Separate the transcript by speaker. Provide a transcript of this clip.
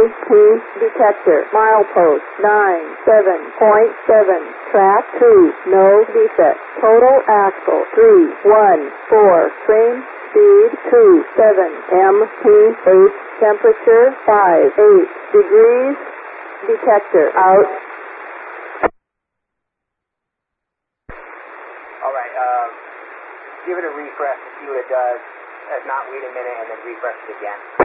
Speaker 1: MT detector. Milepost 97.7. Track 2. No defect. Total axle 314. Train speed 27. MT8. Temperature 58 degrees. Detector out.
Speaker 2: Alright, give it a refresh to see what it does. If not, wait a minute and then refresh it again.